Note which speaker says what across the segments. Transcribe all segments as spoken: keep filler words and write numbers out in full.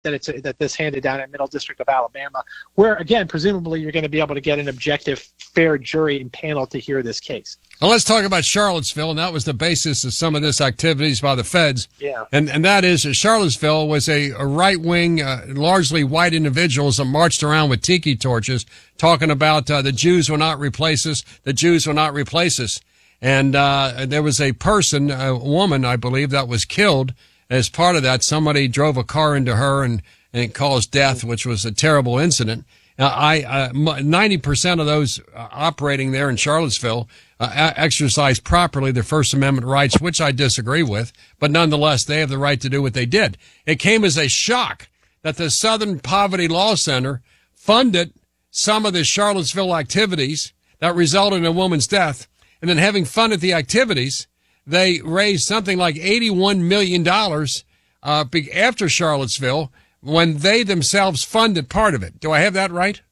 Speaker 1: that it's a, that this handed down at Middle District of Alabama, where again, presumably you're going to be able to get an objective, fair jury and panel to hear this case.
Speaker 2: Well, let's talk about Charlottesville, and that was the basis of some of this activities by the feds.
Speaker 1: Yeah,
Speaker 2: and and that is that Charlottesville was a, a right wing, uh, largely white individuals that marched around with tiki torches, talking about uh, the Jews will not replace us, the Jews will not replace us, and uh, there was a person, a woman, I believe, that was killed. As part of that, somebody drove a car into her and, and it caused death, which was a terrible incident. Now, I, uh, ninety percent of those uh, operating there in Charlottesville uh, exercise properly their First Amendment rights, which I disagree with, but nonetheless, they have the right to do what they did. It came as a shock that the Southern Poverty Law Center funded some of the Charlottesville activities that resulted in a woman's death, and then having funded the activities, they raised something like eighty-one million dollars uh, after Charlottesville when they themselves funded part of it. Do I have that right?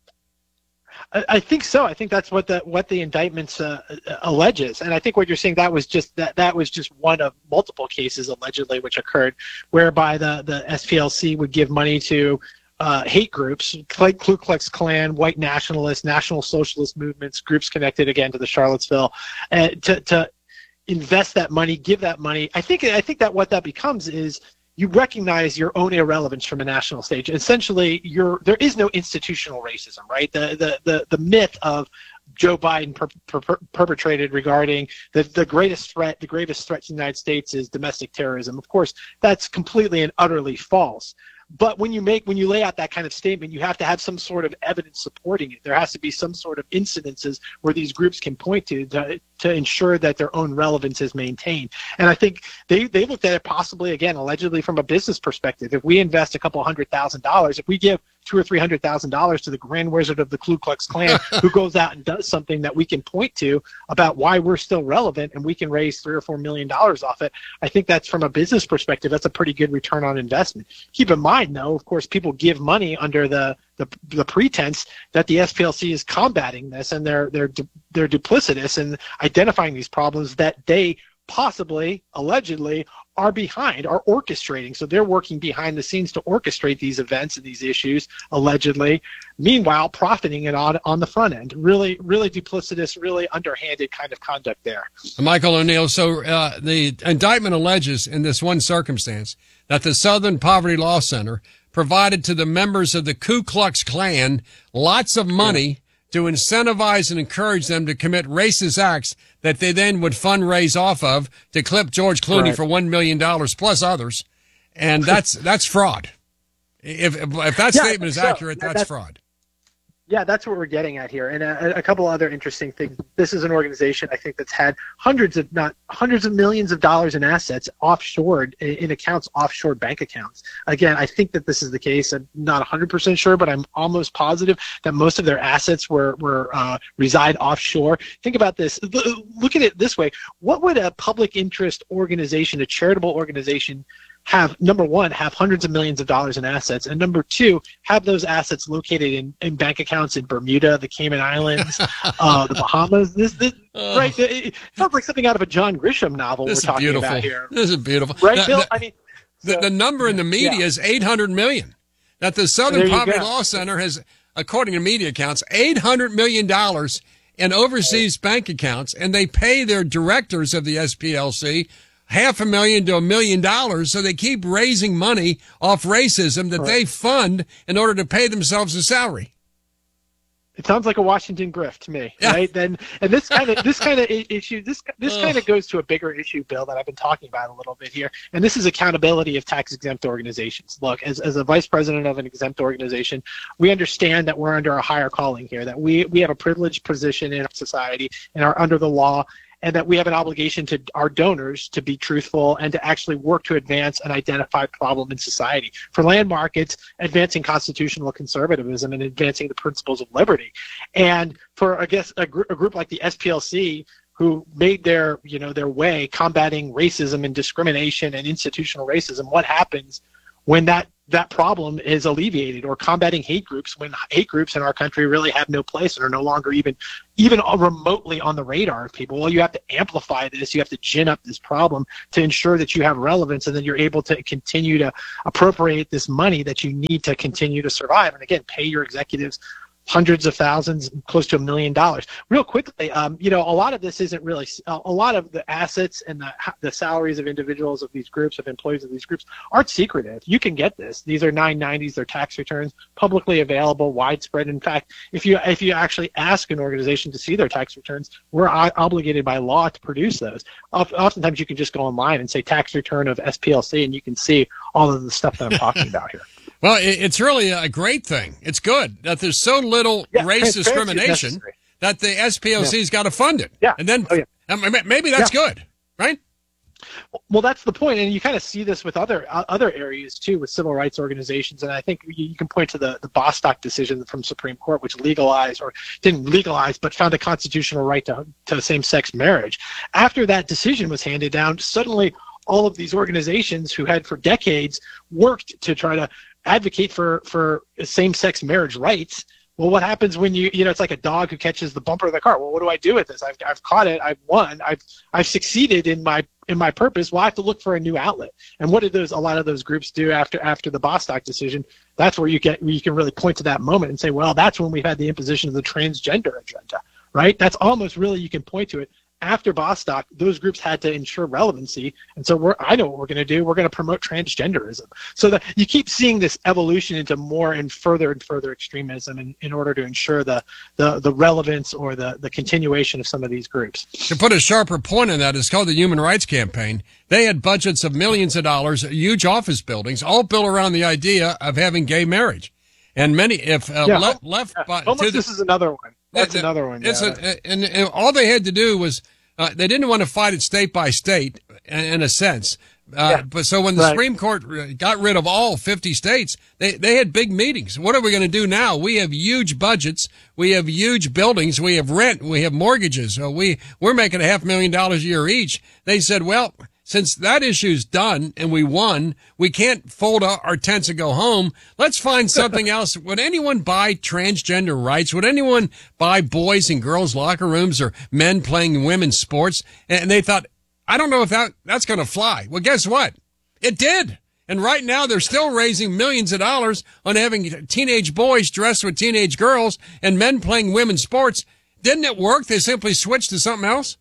Speaker 1: I, I think so. I think that's what the what the indictments uh, alleges, and I think what you're saying that was just that that was just one of multiple cases allegedly which occurred, whereby the the S P L C would give money to uh, hate groups, like Ku Klux Klan, white nationalists, national socialist movements, groups connected again to the Charlottesville, uh, to to invest that money, give that money. I think I think that what that becomes is you recognize your own irrelevance from a national stage. Essentially, you're, there is no institutional racism, right? The the the, the myth of Joe Biden per, per, perpetrated regarding the, the greatest threat, the gravest threat to the United States is domestic terrorism. Of course, that's completely and utterly false. But when you make, when you lay out that kind of statement, you have to have some sort of evidence supporting it. There has to be some sort of incidences where these groups can point to, to to ensure that their own relevance is maintained. And I think they, they looked at it possibly, again, allegedly from a business perspective. If we invest a couple hundred thousand dollars, if we give two or three hundred thousand dollars to the Grand Wizard of the Ku Klux Klan, who goes out and does something that we can point to about why we're still relevant, and we can raise three or four million dollars off it, I think that's, from a business perspective, that's a pretty good return on investment. Keep in mind, though, of course, people give money under the the, the pretense that the S P L C is combating this, and they're they're they're duplicitous in identifying these problems that they possibly, allegedly, are behind, are orchestrating. So they're working behind the scenes to orchestrate these events and these issues, allegedly, meanwhile profiting it on, on the front end. Really, really duplicitous, really underhanded kind of conduct there.
Speaker 2: Michael O'Neill, so uh, the indictment alleges in this one circumstance that the Southern Poverty Law Center provided to the members of the Ku Klux Klan lots of money yeah. to incentivize and encourage them to commit racist acts that they then would fundraise off of to clip George Clooney right. for one million dollars plus others. And that's that's fraud. If if, if that yeah, statement is so, accurate, that's, that's fraud.
Speaker 1: Yeah, that's what we're getting at here. And a, a couple other interesting things. This is an organization, I think, that's had hundreds of, not hundreds of millions of dollars in assets offshored in accounts, offshore bank accounts. Again, I think that this is the case. I'm not one hundred percent sure, but I'm almost positive that most of their assets were, were uh, reside offshore. Think about this. Look at it this way. What would a public interest organization, a charitable organization, have, number one, have hundreds of millions of dollars in assets, and number two, have those assets located in, in bank accounts in Bermuda, the Cayman Islands, uh, the Bahamas? This, this uh, right? It sounds like something out of a John Grisham novel we're talking
Speaker 2: beautiful.
Speaker 1: about here.
Speaker 2: This is beautiful.
Speaker 1: Right,
Speaker 2: now,
Speaker 1: Bill?
Speaker 2: The,
Speaker 1: I mean,
Speaker 2: the,
Speaker 1: so,
Speaker 2: the number in the media
Speaker 1: yeah.
Speaker 2: is eight hundred million. That the Southern Poverty
Speaker 1: go.
Speaker 2: Law Center has, according to media accounts, eight hundred million dollars in overseas bank accounts, and they pay their directors of the S P L C half a million to a million dollars, so they keep raising money off racism that right. they fund in order to pay themselves a salary.
Speaker 1: It sounds like a Washington grift to me, yeah. right? Then, and this kind of this kind of issue, this this kind of goes to a bigger issue, Bill, that I've been talking about a little bit here, and this is accountability of tax exempt organizations. Look, as as a vice president of an exempt organization, we understand that we're under a higher calling here, that we we have a privileged position in our society and are under the law, and that we have an obligation to our donors to be truthful and to actually work to advance an identified problem in society. For Landmark, it's advancing constitutional conservatism and advancing the principles of liberty. And for, I guess, a, gr- a group like the S P L C, who made their, you know, their way combating racism and discrimination and institutional racism, what happens when that that problem is alleviated, or combating hate groups when hate groups in our country really have no place and are no longer even even remotely on the radar of people. Well, you have to amplify this. You have to gin up this problem to ensure that you have relevance, and then you're able to continue to appropriate this money that you need to continue to survive. And again, pay your executives hundreds of thousands, close to a million dollars. Real quickly, um, you know, a lot of this isn't really, a lot of the assets and the, the salaries of individuals of these groups, of employees of these groups, aren't secretive. You can get this. These are nine nineties, they're tax returns, publicly available, widespread. In fact, if you if you actually ask an organization to see their tax returns, we're obligated by law to produce those. Oftentimes you can just go online and say tax return of S P L C, and you can see all of the stuff that I'm talking about here.
Speaker 2: Well, it's really a great thing. It's good that there's so little
Speaker 1: yeah,
Speaker 2: race discrimination that the S P L C's yeah. got to fund it.
Speaker 1: Yeah.
Speaker 2: And then
Speaker 1: oh, yeah.
Speaker 2: maybe that's
Speaker 1: yeah.
Speaker 2: good, right?
Speaker 1: Well, that's the point, and you kind of see this with other uh, other areas too, with civil rights organizations. And I think you, you can point to the the Bostock decision from Supreme Court, which legalized, or didn't legalize, but found a constitutional right to to same-sex marriage. After that decision was handed down, suddenly all of these organizations who had for decades worked to try to advocate for for same-sex marriage rights. Well, what happens when you, you know, it's like a dog who catches the bumper of the car. Well, what do I do with this? I've, I've caught it. I've won. I've, I've succeeded in my, in my purpose. Well, I have to look for a new outlet. And what did those, a lot of those groups do after, after the Bostock decision? That's where you get, where you can really point to that moment and say, well, that's when we've had the imposition of the transgender agenda, right? That's almost really, you can point to it. After Bostock, those groups had to ensure relevancy, and so we're, I know what we're going to do. We're going to promote transgenderism. So that you keep seeing this evolution into more and further and further extremism in, in order to ensure the, the, the relevance or the, the continuation of some of these groups.
Speaker 2: To put a sharper point on that, it's called the Human Rights Campaign. They had budgets of millions of dollars, huge office buildings, all built around the idea of having gay marriage. And many, if uh,
Speaker 1: yeah,
Speaker 2: le- left
Speaker 1: yeah.
Speaker 2: by,
Speaker 1: almost
Speaker 2: to the,
Speaker 1: this is another one. That's
Speaker 2: the,
Speaker 1: another one.
Speaker 2: It's
Speaker 1: yeah.
Speaker 2: a, and, and all they had to do was uh, they didn't want to fight it state by state, in, in a sense. Uh,
Speaker 1: yeah.
Speaker 2: But so when the
Speaker 1: right.
Speaker 2: Supreme Court got rid of all fifty states, they they had big meetings. What are we going to do now? We have huge budgets. We have huge buildings. We have rent. We have mortgages. So we we're making a half million dollars a year each. They said, well, since that issue's done and we won, we can't fold our tents and go home. Let's find something else. Would anyone buy transgender rights? Would anyone buy boys and girls locker rooms or men playing women's sports? And they thought, I don't know if that that's going to fly. Well, guess what? It did. And right now they're still raising millions of dollars on having teenage boys dressed with teenage girls and men playing women's sports. Didn't it work? They simply switched to something else.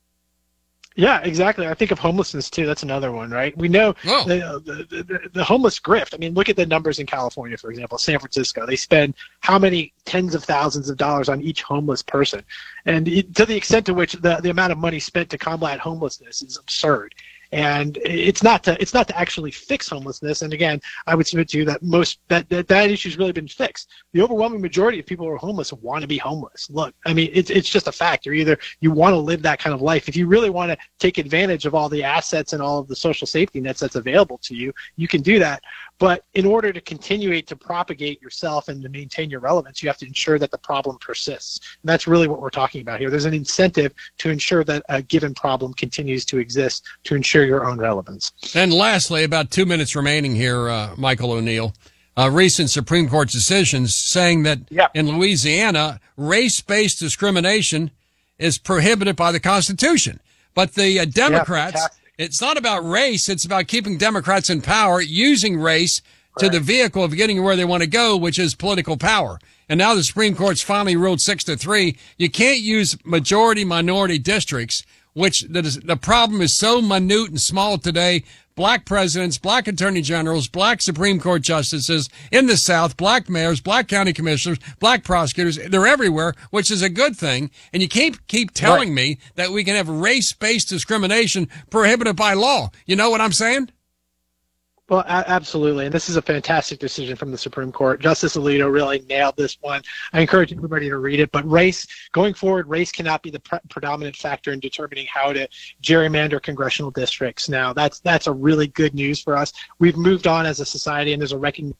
Speaker 1: Yeah, exactly. I think of homelessness too. That's another one, right? We know
Speaker 2: oh.
Speaker 1: the, the, the the homeless grift. I mean, look at the numbers in California, for example, San Francisco. They spend how many tens of thousands of dollars on each homeless person, and it, to the extent to which the the amount of money spent to combat homelessness is absurd. And it's not to it's not to actually fix homelessness. And again, I would submit to you that most that that, that issue's really been fixed. The overwhelming majority of people who are homeless want to be homeless. Look, I mean, it's it's just a fact. You're either you want to live that kind of life. If you really want to take advantage of all the assets and all of the social safety nets that's available to you, you can do that. But in order to continue to propagate yourself and to maintain your relevance, you have to ensure that the problem persists. And that's really what we're talking about here. There's an incentive to ensure that a given problem continues to exist to ensure your own relevance.
Speaker 2: And lastly, about two minutes remaining here, uh, Michael O'Neill, uh, recent Supreme Court decisions saying that
Speaker 1: yeah.
Speaker 2: in Louisiana, race-based discrimination is prohibited by the Constitution. But the uh, Democrats...
Speaker 1: Yeah,
Speaker 2: it's not about race. It's about keeping Democrats in power, using race to
Speaker 1: right.
Speaker 2: the vehicle of getting where they want to go, which is political power. And now the Supreme Court's finally ruled six to three. You can't use majority minority districts, which the, the problem is so minute and small today. Black presidents, black attorney generals, black Supreme Court justices in the South, black mayors, black county commissioners, black prosecutors, they're everywhere, which is a good thing. And you can't keep telling
Speaker 1: right.
Speaker 2: me that we can have race-based discrimination prohibited by law. You know what I'm saying?
Speaker 1: Well, a- absolutely. And this is a fantastic decision from the Supreme Court. Justice Alito really nailed this one. I encourage everybody to read it. But race, going forward, race cannot be the pre- predominant factor in determining how to gerrymander congressional districts. Now, that's that's a really good news for us. We've moved on as a society, and there's a recognition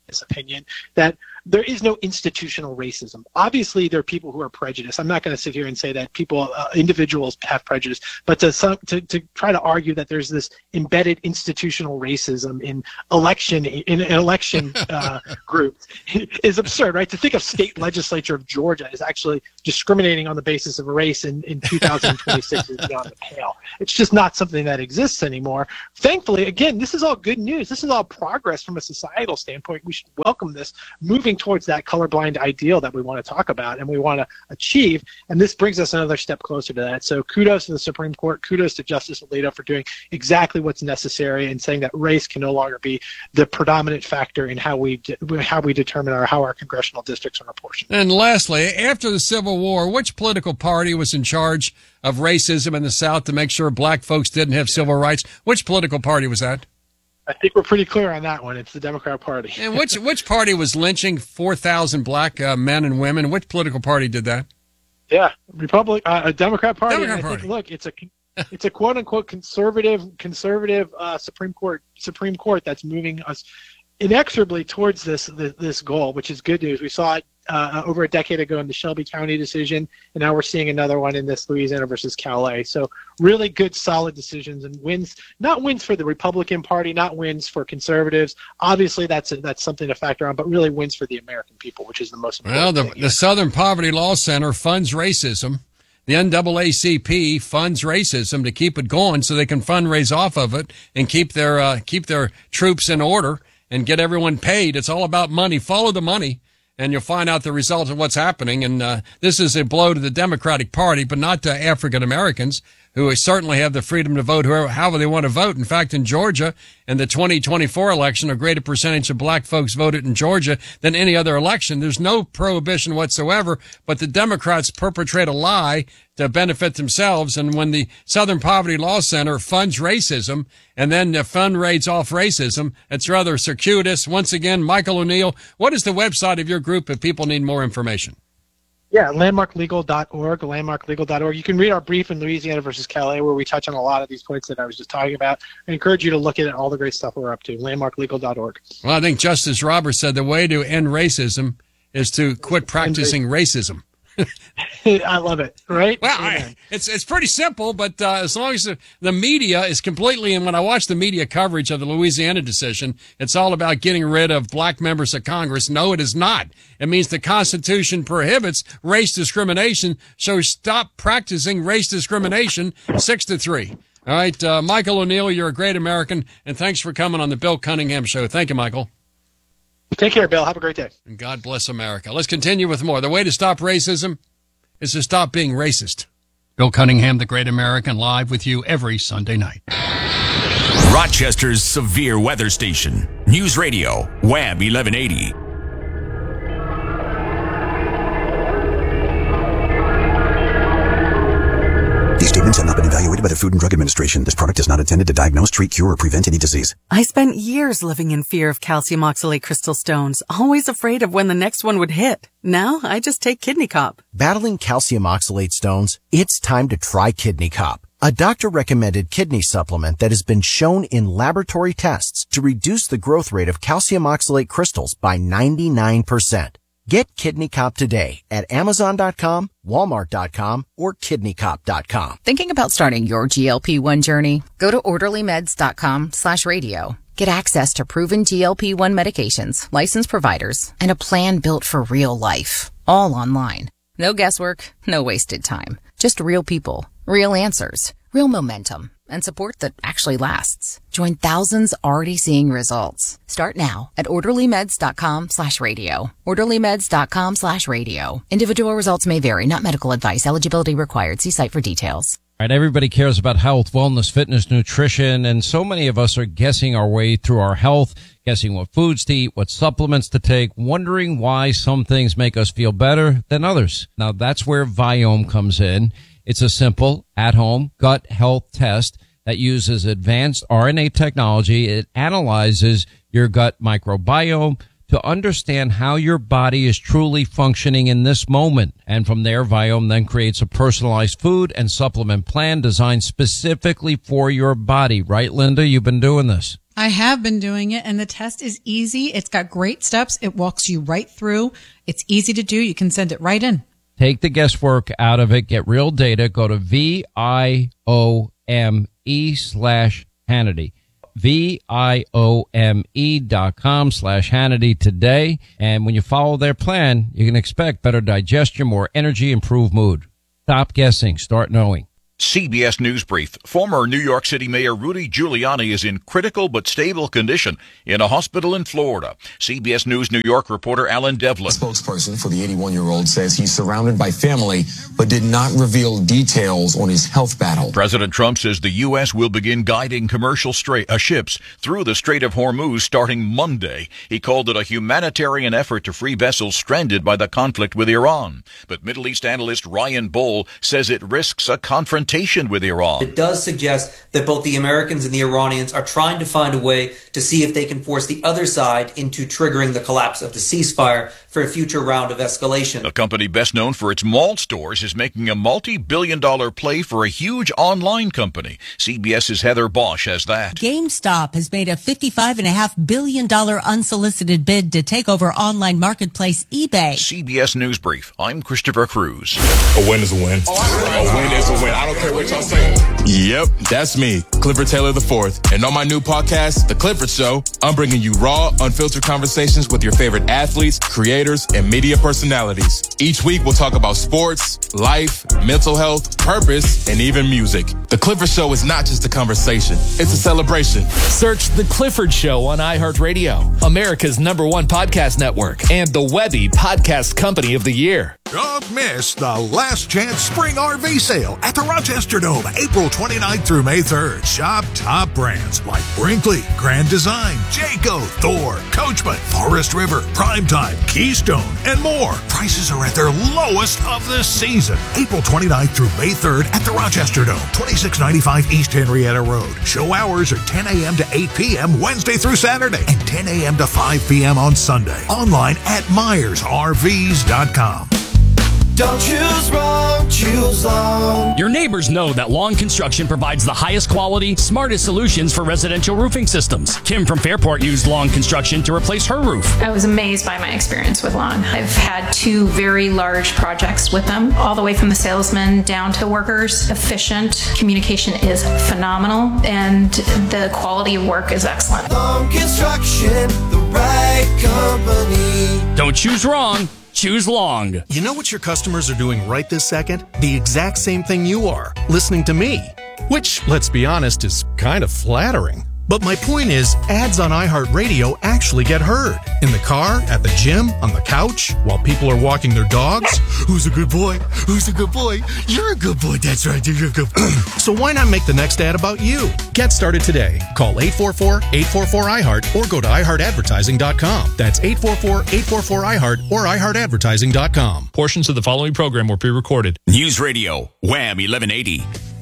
Speaker 1: this opinion that there is no institutional racism. Obviously, there are people who are prejudiced. I'm not going to sit here and say that people, uh, individuals have prejudice, but to, some, to to try to argue that there's this embedded institutional racism in election in an election uh, groups is absurd, right? To think of state legislature of Georgia as actually discriminating on the basis of race in, in two thousand twenty-six is beyond the pale. It's just not something that exists anymore. Thankfully, again, this is all good news. This is all progress from a societal standpoint. We should welcome this, moving towards that colorblind ideal that we want to talk about and we want to achieve. And this brings us another step closer to that. So kudos to the Supreme Court. Kudos to Justice Alito for doing exactly what's necessary and saying that race can no longer be the predominant factor in how we de- how we determine our how our congressional districts are apportioned.
Speaker 2: And lastly, after the Civil War, which political party was in charge of racism in the South to make sure black folks didn't have civil rights? Which political party was that?
Speaker 1: I think we're pretty clear on that one. It's the Democrat Party.
Speaker 2: And which which party was lynching four thousand black uh, men and women? Which political party did that?
Speaker 1: Yeah, Republic, uh, a Democrat Party.
Speaker 2: Democrat
Speaker 1: and I
Speaker 2: Party.
Speaker 1: think, look, it's a it's a quote unquote conservative conservative uh, Supreme Court Supreme Court that's moving us inexorably towards this this, this goal, which is good news. We saw it uh, over a decade ago in the Shelby County decision, and now we're seeing another one in this Louisiana versus Calais. So really good, solid decisions and wins, not wins for the Republican Party, not wins for conservatives. Obviously, that's a, that's something to factor on, but really wins for the American people, which is the most important
Speaker 2: Well, the,
Speaker 1: thing.
Speaker 2: the Southern Poverty Law Center funds racism. The N double A C P funds racism to keep it going so they can fundraise off of it and keep their uh, keep their troops in order and get everyone paid. It's all about money. Follow the money, and you'll find out the result of what's happening. And uh, this is a blow to the Democratic Party, but not to African Americans, who certainly have the freedom to vote whoever, however they want to vote. In fact, in Georgia, in the twenty twenty-four election, a greater percentage of black folks voted in Georgia than any other election. There's no prohibition whatsoever, but the Democrats perpetrate a lie to benefit themselves. And when the Southern Poverty Law Center funds racism and then uh, fundraises off racism, it's rather circuitous. Once again, Michael O'Neill, what is the website of your group if people need more information?
Speaker 1: Yeah, landmark legal dot org, landmark legal dot org. You can read our brief in Louisiana versus Calais where we touch on a lot of these points that I was just talking about. I encourage you to look at all the great stuff we're up to, landmark legal dot org.
Speaker 2: Well, I think Justice Roberts said the way to end racism is to quit practicing racism.
Speaker 1: I love it, right?
Speaker 2: Well, I, it's it's pretty simple, but uh, as long as the, the media is completely, and when I watch the media coverage of the Louisiana decision, it's all about getting rid of black members of Congress. No, it is not. It means the Constitution prohibits race discrimination, so stop practicing race discrimination. Six to three. All right, uh, Michael O'Neill, you're a great American, and thanks for coming on the Bill Cunningham Show. Thank you, Michael.
Speaker 1: Take care, Bill. Have a great day.
Speaker 2: And God bless America. Let's continue with more. The way to stop racism is to stop being racist. Bill Cunningham, the great American, live with you every Sunday night.
Speaker 3: Rochester's severe weather station. News Radio, W A B eleven eighty.
Speaker 4: These statements have not been evaluated by the Food and Drug Administration. This product is not intended to diagnose, treat, cure, or prevent any disease.
Speaker 5: I spent years living in fear of calcium oxalate crystal stones, always afraid of when the next one would hit. Now, I just take Kidney Cop.
Speaker 6: Battling calcium oxalate stones? It's time to try Kidney Cop, a doctor-recommended kidney supplement that has been shown in laboratory tests to reduce the growth rate of calcium oxalate crystals by ninety-nine percent. Get Kidney Cop today at amazon dot com, walmart dot com, or kidney cop dot com.
Speaker 7: Thinking about starting your G L P one journey? Go to orderly meds dot com slash radio. Get access to proven G L P one medications, licensed providers, and a plan built for real life. All online. No guesswork, no wasted time. Just real people, real answers, real momentum, and support that actually lasts. Join thousands already seeing results. Start now at orderly meds dot com slash radio. orderly meds dot com slash radio. Individual results may vary, not medical advice. Eligibility required. See site for details.
Speaker 8: Right, everybody cares about health, wellness, fitness, nutrition, and so many of us are guessing our way through our health, guessing what foods to eat, what supplements to take, wondering why some things make us feel better than others. Now, that's where Viome comes in. It's a simple, at-home gut health test that uses advanced R N A technology. It analyzes your gut microbiome to understand how your body is truly functioning in this moment. And from there, Viome then creates a personalized food and supplement plan designed specifically for your body. Right, Linda? You've been doing this.
Speaker 9: I have been doing it, and the test is easy. It's got great steps. It walks you right through. It's easy to do. You can send it right in.
Speaker 8: Take the guesswork out of it. Get real data. Go to V I O M E slash Hannity. V I O M E dot com slash Hannity today. And when you follow their plan, you can expect better digestion, more energy, improved mood. Stop guessing. Start knowing.
Speaker 10: C B S News Brief. Former New York City Mayor Rudy Giuliani is in critical but stable condition in a hospital in Florida. C B S News New York reporter Alan Devlin.
Speaker 11: A spokesperson for the eighty-one-year-old says he's surrounded by family but did not reveal details on his health battle.
Speaker 10: President Trump says the U S will begin guiding commercial stra- uh, ships through the Strait of Hormuz starting Monday. He called it a humanitarian effort to free vessels stranded by the conflict with Iran. But Middle East analyst Ryan Bohl says it risks a confrontation with Iran.
Speaker 12: It does suggest that both the Americans and the Iranians are trying to find a way to see if they can force the other side into triggering the collapse of the ceasefire for a future round of escalation.
Speaker 10: A company best known for its mall stores is making a multi-billion dollar play for a huge online company. CBS's Heather Bosch has that.
Speaker 13: GameStop has made a fifty-five point five billion dollars unsolicited bid to take over online marketplace eBay.
Speaker 10: C B S News Brief. I'm Christopher Cruz.
Speaker 14: A win is a win. A win is a win. I don't care what y'all saying. Yep, that's me, Clifford Taylor the fourth. And on my new podcast, The Clifford Show, I'm bringing you raw, unfiltered conversations with your favorite athletes, creators, and media personalities. Each week, we'll talk about sports, life, mental health, purpose, and even music. The Clifford Show is not just a conversation. It's a celebration.
Speaker 15: Search The Clifford Show on iHeartRadio, America's number one podcast network, and the Webby Podcast Company of the Year.
Speaker 16: Don't miss the Last Chance Spring R V Sale at the Rochester Dome, April twenty-ninth through May third. Shop top brands like Brinkley, Grand Design, Jayco, Thor, Coachman, Forest River, Primetime, Keystone, and more. Prices are at their lowest of the season. April twenty-ninth through May third at the Rochester Dome, twenty-six ninety-five East Henrietta Road. Show hours are ten a.m. to eight p.m. Wednesday through Saturday and ten a.m. to five p.m. on Sunday. Online at Myers R Vs dot com.
Speaker 17: Don't choose wrong, choose long.
Speaker 18: Your neighbors know that Long Construction provides the highest quality, smartest solutions for residential roofing systems. Kim from Fairport used Long Construction to replace her roof.
Speaker 19: I was amazed by my experience with Long. I've had two very large projects with them, all the way from the salesman down to the workers. Efficient. Communication is phenomenal, and the quality of work is excellent.
Speaker 17: Long Construction, the right company.
Speaker 18: Don't choose wrong. Choose Long.
Speaker 20: You know what your customers are doing right this second? The exact same thing you are, listening to me. Which, let's be honest, is kind of flattering. But my point is, ads on iHeartRadio actually get heard. In the car, at the gym, on the couch, while people are walking their dogs. Who's a good boy? Who's a good boy? You're a good boy. That's right. You're a good boy. So why not make the next ad about you? Get started today. Call eight four four, eight four four, I heart or go to i heart advertising dot com. That's eight four four, eight four four, I heart or i heart advertising dot com.
Speaker 21: Portions of the following program were pre-recorded.
Speaker 3: News Radio, Wham eleven eighty.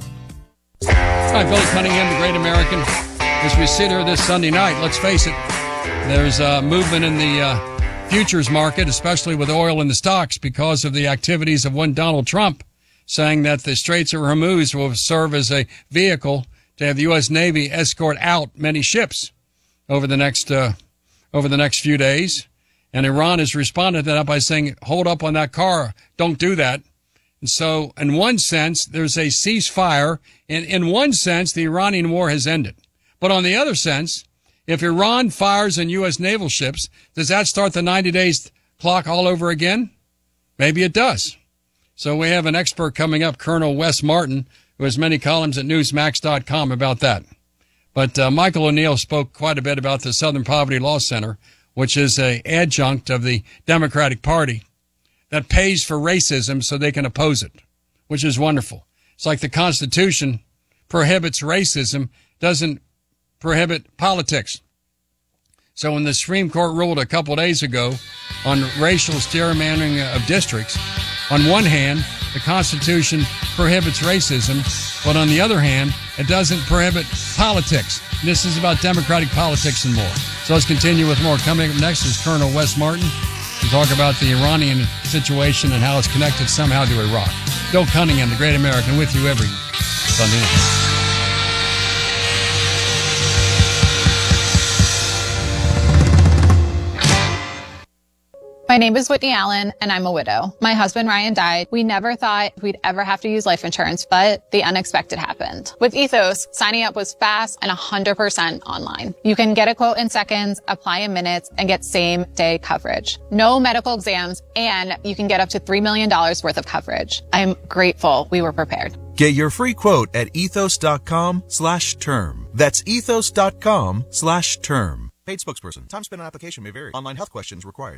Speaker 2: Hi, Billy Cunningham, the Great American. As we sit here this Sunday night, let's face it, there's a movement in the uh, futures market, especially with oil in the stocks, because of the activities of one Donald Trump saying that the Straits of Hormuz will serve as a vehicle to have the U S Navy escort out many ships over the next uh, over the next few days. And Iran has responded to that by saying, hold up on that car, don't do that. And so, in one sense, there's a ceasefire. In, in one sense, the Iranian war has ended. But on the other sense, if Iran fires on U S naval ships, does that start the ninety days clock all over again? Maybe it does. So we have an expert coming up, Colonel Wes Martin, who has many columns at newsmax dot com about that. But uh, Michael O'Neill spoke quite a bit about the Southern Poverty Law Center, which is an adjunct of the Democratic Party that pays for racism so they can oppose it, which is wonderful. It's like the Constitution prohibits racism, doesn't prohibit politics. So when the Supreme Court ruled a couple days ago on racial gerrymandering of districts, on one hand, the Constitution prohibits racism, but on the other hand, it doesn't prohibit politics. And this is about democratic politics and more. So let's continue with more. Coming up next is Colonel Wes Martin to talk about the Iranian situation and how it's connected somehow to Iraq. Bill Cunningham, the Great American, with you every Sunday night.
Speaker 1: My name is Whitney Allen, and I'm a widow. My husband, Ryan, died. We never thought we'd ever have to use life insurance, but the unexpected happened. With Ethos, signing up was fast and one hundred percent online. You can get a quote in seconds, apply in minutes, and get same-day coverage. No medical exams, and you can get up to three million dollars worth of coverage. I'm grateful we were prepared.
Speaker 22: Get your free quote at ethos.com slash term. That's ethos.com slash term. Paid spokesperson. Time spent on application may vary. Online health questions required.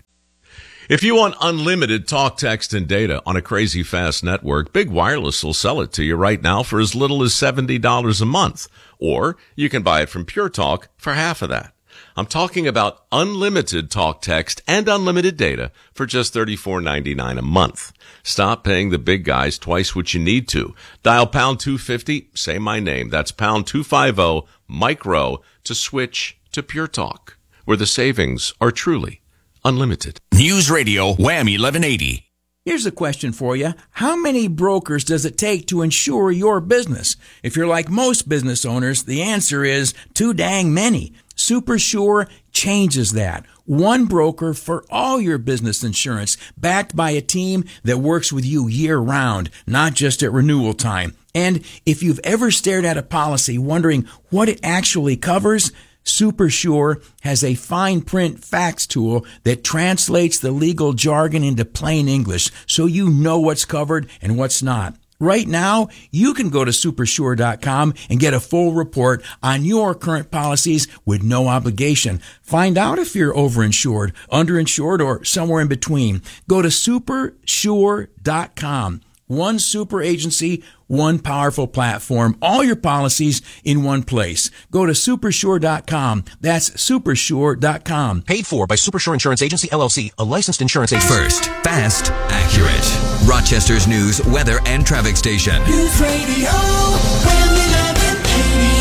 Speaker 23: If you want unlimited talk, text, and data on a crazy fast network, Big Wireless will sell it to you right now for as little as seventy dollars a month. Or you can buy it from Pure Talk for half of that. I'm talking about unlimited talk, text, and unlimited data for just thirty-four ninety-nine a month. Stop paying the big guys twice what you need to. Dial pound two fifty, say my name. That's pound two fifty, micro, to switch to Pure Talk, where the savings are truly unlimited.
Speaker 3: News Radio Wham eleven eighty.
Speaker 24: Here's a question for you. How many brokers does it take to insure your business? If you're like most business owners, the answer is too dang many. SuperSure changes that. One broker for all your business insurance, backed by a team that works with you year-round, not just at renewal time. And if you've ever stared at a policy wondering what it actually covers, SuperSure has a fine print facts tool that translates the legal jargon into plain English so you know what's covered and what's not. Right now, you can go to supersure dot com and get a full report on your current policies with no obligation. Find out if you're overinsured, underinsured, or somewhere in between. Go to supersure dot com. One super agency, one powerful platform, all your policies in one place. Go to supersure dot com. That's supersure dot com.
Speaker 25: Paid for by Supersure Insurance Agency, L L C, a licensed insurance agency.
Speaker 26: First, fast, accurate. Rochester's news, weather, and traffic station.
Speaker 17: News Radio eleven eighty.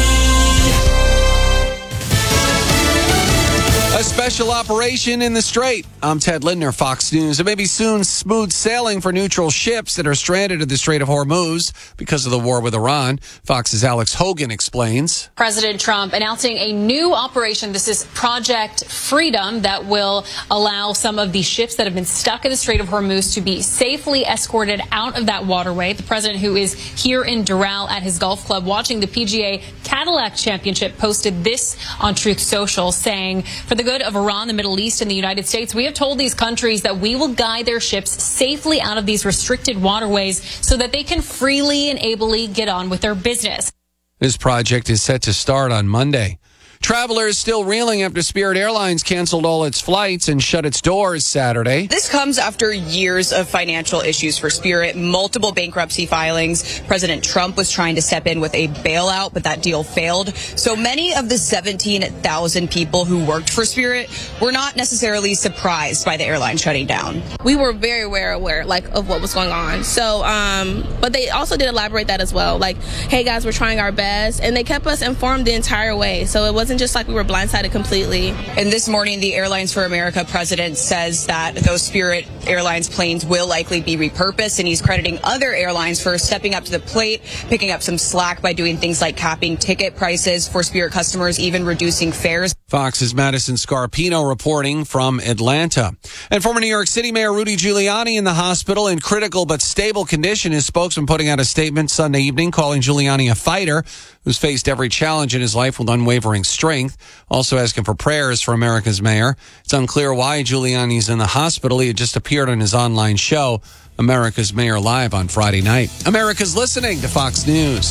Speaker 27: A special operation in the Strait. I'm Ted Lindner, Fox News. It may be soon smooth sailing for neutral ships that are stranded at the Strait of Hormuz because of the war with Iran. Fox's Alex Hogan explains.
Speaker 28: President Trump announcing a new operation. This is Project Freedom that will allow some of the ships that have been stuck in the Strait of Hormuz to be safely escorted out of that waterway. The president, who is here in Doral at his golf club watching the P G A Cadillac Championship, posted this on Truth Social, saying, for the good of Iran, the Middle East, and the United States, we have told these countries that we will guide their ships safely out of these restricted waterways so that they can freely and ably get on with their business.
Speaker 27: This project is set to start on Monday. Travelers still reeling after Spirit Airlines canceled all its flights and shut its doors Saturday.
Speaker 29: This comes after years of financial issues for Spirit, multiple bankruptcy filings. President Trump was trying to step in with a bailout, but that deal failed. So many of the seventeen thousand people who worked for Spirit were not necessarily surprised by the airline shutting down.
Speaker 30: We were very aware, aware like of what was going on. So, um, but they also did elaborate that as well. Like, hey guys, we're trying our best. And they kept us informed the entire way. So it wasn't just like we were blindsided completely.
Speaker 29: And this morning, the Airlines for America president says that those Spirit Airlines planes will likely be repurposed, and he's crediting other airlines for stepping up to the plate, picking up some slack by doing things like capping ticket prices for Spirit customers, even reducing fares.
Speaker 27: Fox's Madison Scarpino reporting from Atlanta. And former New York City Mayor Rudy Giuliani in the hospital in critical but stable condition. His spokesman putting out a statement Sunday evening calling Giuliani a fighter who's faced every challenge in his life with unwavering strength. Also asking for prayers for America's mayor. It's unclear why Giuliani's in the hospital. He had just appeared on his online show, America's Mayor Live, on Friday night. America's listening to Fox News.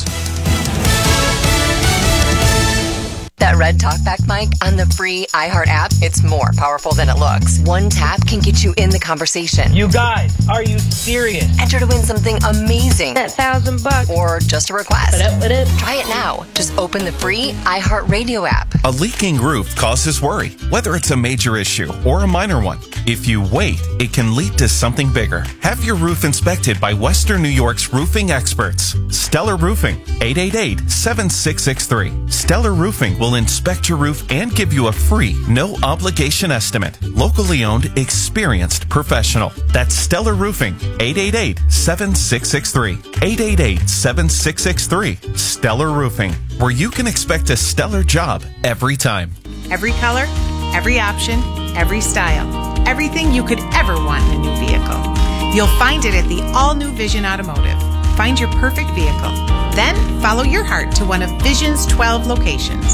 Speaker 31: That red talkback mic on the free iHeart app, it's more powerful than it looks. One tap can get you in the conversation.
Speaker 32: You guys, are you serious?
Speaker 31: Enter to win something amazing.
Speaker 32: That thousand bucks.
Speaker 31: Or just a request.
Speaker 32: What up, what up?
Speaker 31: Try it now. Just open the free iHeart Radio app.
Speaker 33: A leaking roof causes worry, whether it's a major issue or a minor one. If you wait, it can lead to something bigger. Have your roof inspected by Western New York's roofing experts. Stellar Roofing, eight eight eight, seven six six three. Stellar Roofing will inspect your roof and give you a free, no obligation estimate. Locally owned, experienced professional. That's Stellar Roofing, eight eight eight, seven six six three. eight eight eight, seven six six three. Stellar Roofing, where you can expect a stellar job every time.
Speaker 34: Every color, every option, every style.
Speaker 4: everything you could ever want in a new vehicle. You'll find it at the all-new Vision Automotive. Find your perfect vehicle. Then follow your heart to one of Vision's twelve locations.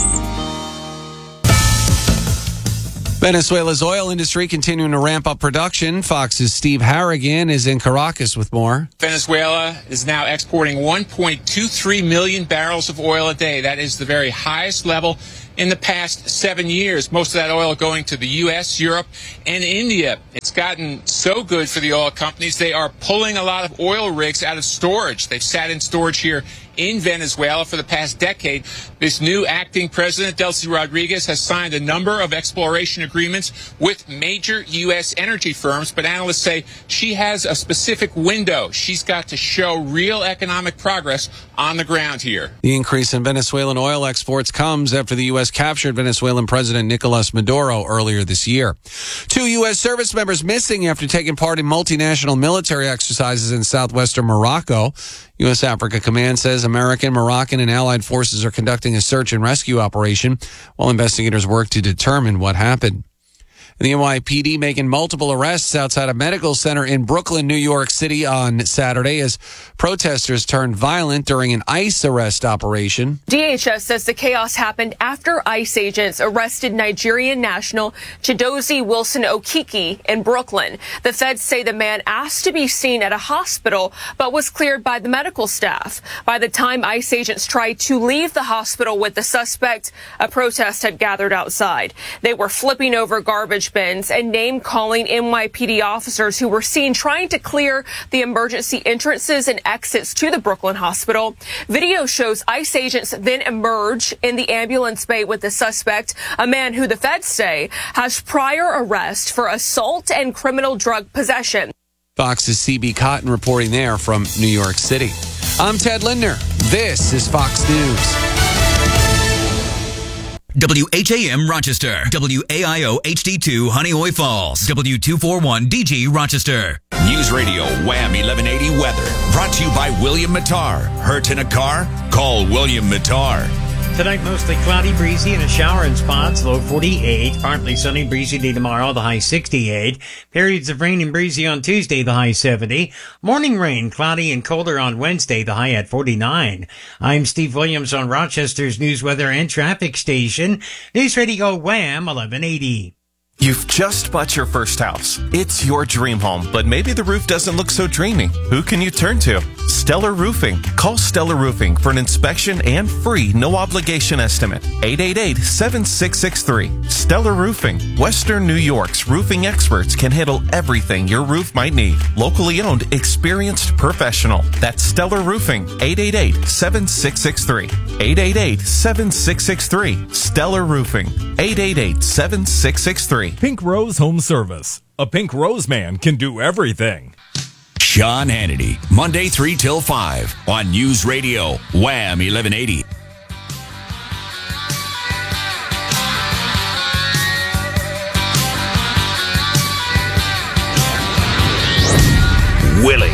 Speaker 27: Venezuela's oil industry continuing to ramp up production. Fox's Steve Harrigan is in Caracas with more.
Speaker 5: Venezuela is now exporting one point two three million barrels of oil a day. That is the very highest level in the past seven years. Most of that oil going to the U S, Europe, and India. It's gotten so good for the oil companies, they are pulling a lot of oil rigs out of storage. They've sat in storage here in Venezuela for the past decade. This new acting president, Delcy Rodriguez, has signed a number of exploration agreements with major U S energy firms, but analysts say she has a specific window. She's got to show real economic progress on the ground here.
Speaker 27: The increase in Venezuelan oil exports comes after the U S captured Venezuelan President Nicolas Maduro earlier this year. Two U S service members missing after taking part in multinational military exercises in southwestern Morocco. U S Africa Command says American, Moroccan, and allied forces are conducting a search and rescue operation while investigators work to determine what happened. The N Y P D making multiple arrests outside a medical center in Brooklyn, New York City on Saturday as protesters turned violent during an ICE arrest operation.
Speaker 6: D H S says the chaos happened after ICE agents arrested Nigerian national Chidozie Wilson Okiki in Brooklyn. The feds say the man asked to be seen at a hospital but was cleared by the medical staff. By the time ICE agents tried to leave the hospital with the suspect, a protest had gathered outside. They were flipping over garbage bins and name-calling N Y P D officers who were seen trying to clear the emergency entrances and exits to the Brooklyn hospital. Video shows ICE agents then emerge in the ambulance bay with the suspect, a man who the feds say has prior arrest for assault and criminal drug possession.
Speaker 27: Fox's C B Cotton reporting there from New York City. I'm Ted Lindner. This is Fox News.
Speaker 26: W H A M Rochester, W A I O H D two Honeoye Falls, W two forty-one D G Rochester.
Speaker 3: News Radio Wham eleven eighty weather brought to you by William Mattar. Hurt in a car? Call William Mattar.
Speaker 7: Tonight, mostly cloudy, breezy, and a shower in spots, low forty-eight. Partly sunny, breezy day tomorrow, the high sixty-eight. Periods of rain and breezy on Tuesday, the high seventy. Morning rain, cloudy and colder on Wednesday, the high at forty-nine. I'm Steve Williams on Rochester's news, weather, and traffic station. News Radio Wham eleven eighty.
Speaker 33: You've just bought your first house. It's your dream home, but maybe the roof doesn't look so dreamy. Who can you turn to? Stellar Roofing. Call Stellar Roofing for an inspection and free no-obligation estimate. eight eight eight, seven six six three. Stellar Roofing. Western New York's roofing experts can handle everything your roof might need. Locally owned, experienced professional. That's Stellar Roofing. eight eight eight, seven six six three. eight eight eight, seven six six three. Stellar Roofing. eight eight eight, seven six six three.
Speaker 8: Pink Rose Home Service. A Pink Rose man can do everything.
Speaker 3: Sean Hannity, Monday three till five on News Radio Wham eleven eighty. Willie.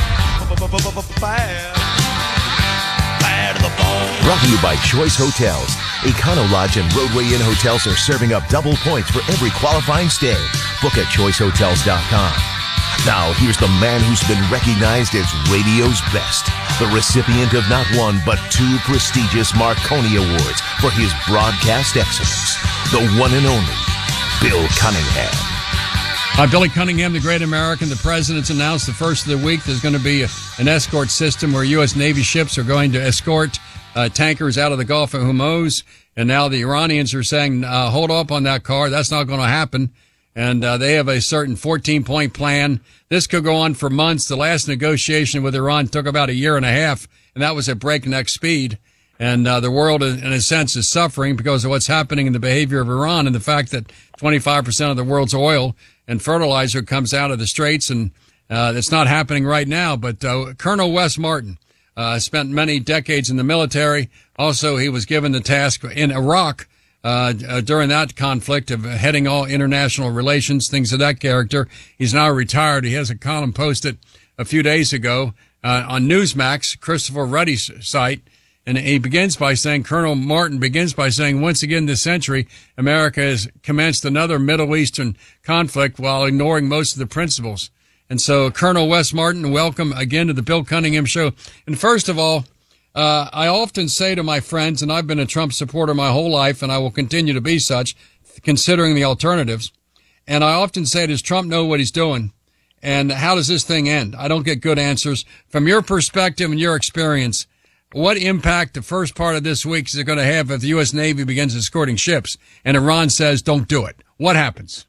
Speaker 9: Brought to you by Choice Hotels. Econo Lodge and Roadway Inn hotels are serving up double points for every qualifying stay. Book at choice hotels dot com. Now, here's the man who's been recognized as radio's best. The recipient of not one, but two prestigious Marconi Awards for his broadcast excellence. The one and only Bill Cunningham.
Speaker 2: Hi, Billy Cunningham, the great American. The president's announced the first of the week there's going to be a, an escort system where U S. Navy ships are going to escort uh, tankers out of the Gulf of Hormuz. And now the Iranians are saying, uh, hold up on that car. That's not going to happen. And uh, they have a certain fourteen-point plan. This could go on for months. The last negotiation with Iran took about a year and a half, and that was at breakneck speed. And uh, the world, in a sense, is suffering because of what's happening in the behavior of Iran and the fact that twenty-five percent of the world's oil and fertilizer comes out of the Straits, and uh, it's not happening right now. But uh, Colonel Wes Martin uh, spent many decades in the military. Also, he was given the task in Iraq uh, uh during that conflict of heading all international relations, things of that character. He's now retired. He has a column posted a few days ago uh, on Newsmax, Christopher Ruddy's site. And he begins by saying, Colonel Martin begins by saying, once again this century, America has commenced another Middle Eastern conflict while ignoring most of the principles. And so, Colonel Wes Martin, welcome again to the Bill Cunningham Show. And first of all, uh, I often say to my friends, and I've been a Trump supporter my whole life, and I will continue to be such, considering the alternatives. And I often say, does Trump know what he's doing? And how does this thing end? I don't get good answers. From your perspective and your experience, what impact the first part of this week is it going to have if the U S. Navy begins escorting ships and Iran says don't do it? What happens?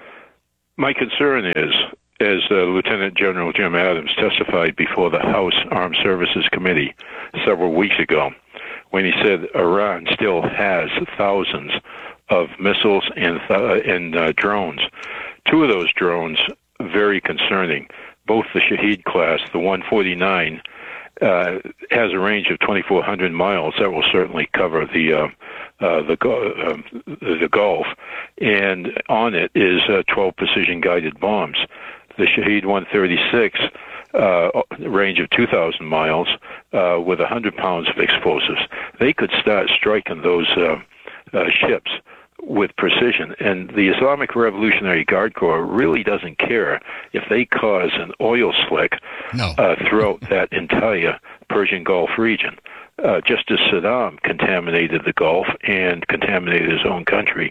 Speaker 1: My concern is, as uh, Lieutenant General Jim Adams testified before the House Armed Services Committee several weeks ago, when he said Iran still has thousands of missiles and, th- and uh, drones. Two of those drones, very concerning. Both the Shahed class, the one forty-nine, Uh, has a range of twenty-four hundred miles. That will certainly cover the uh, uh, the, uh, the Gulf. And on it is uh, twelve precision-guided bombs. The Shahed one thirty-six, uh, range of two thousand miles, uh, with one hundred pounds of explosives. They could start striking those uh, uh, ships with precision, and the Islamic Revolutionary Guard Corps really doesn't care if they cause an oil slick
Speaker 2: no.
Speaker 1: uh, throughout that entire Persian Gulf region. Uh, just as Saddam contaminated the Gulf and contaminated his own country,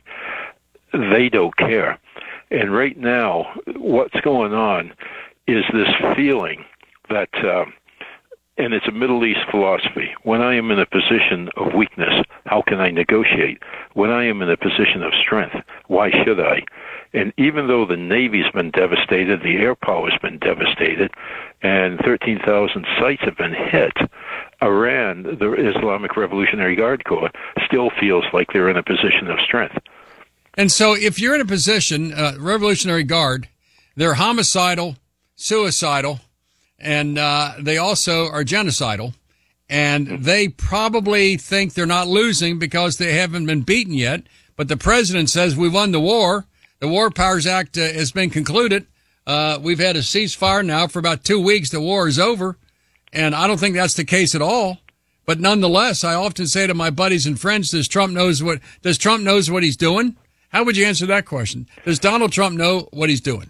Speaker 1: they don't care. And right now, what's going on is this feeling that, uh, and it's a Middle East philosophy, when I am in a position of weakness, how can I negotiate? When I am in a position of strength, why should I? And even though the Navy's been devastated, the air power's been devastated, and thirteen thousand sites have been hit, Iran, the Islamic Revolutionary Guard Corps, still feels like they're in a position of strength.
Speaker 2: And so if you're in a position, uh, Revolutionary Guard, they're homicidal, suicidal, and uh, they also are genocidal. And they probably think they're not losing because they haven't been beaten yet. But the president says we won the war. The War Powers Act uh, has been concluded. Uh, we've had a ceasefire now for about two weeks. The war is over. And I don't think that's the case at all. But nonetheless, I often say to my buddies and friends, does Trump knows what, does Trump knows what he's doing? How would you answer that question? Does Donald Trump know what he's doing?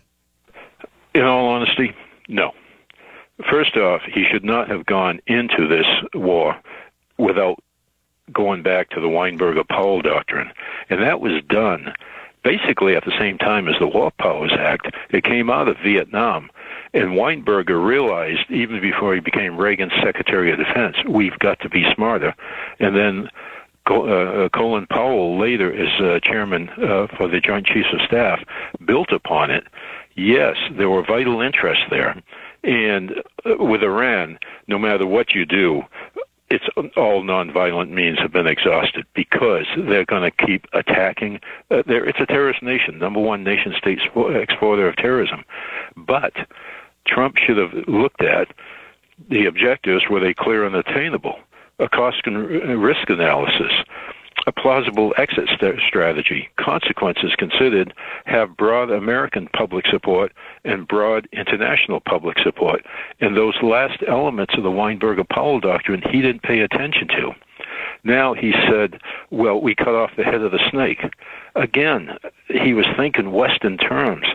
Speaker 1: In all honesty, no. First off, he should not have gone into this war without going back to the Weinberger-Powell Doctrine. And that was done basically at the same time as the War Powers Act. It came out of Vietnam. And Weinberger realized, even before he became Reagan's Secretary of Defense, we've got to be smarter. And then uh, Colin Powell, later as uh, chairman uh, for the Joint Chiefs of Staff, built upon it. Yes, there were vital interests there. And with Iran, no matter what you do, it's all nonviolent means have been exhausted because they're going to keep attacking. Uh, it's a terrorist nation, number one nation-state exporter of terrorism. But Trump should have looked at the objectives. Were they clear and attainable? A cost and risk analysis, a plausible exit st- strategy, consequences considered, have broad American public support and broad international public support. And those last elements of the Weinberger-Powell Doctrine he didn't pay attention to. Now he said, well, we cut off the head of the snake. Again, he was thinking Western terms.